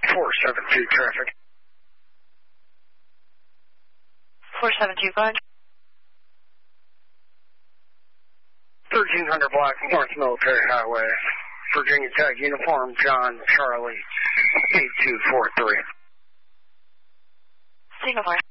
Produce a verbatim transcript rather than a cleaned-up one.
four seven two traffic. four seven two, go ahead. thirteen hundred block North Military Highway, Virginia Tech uniform, John Charlie, eight two four three. Signal for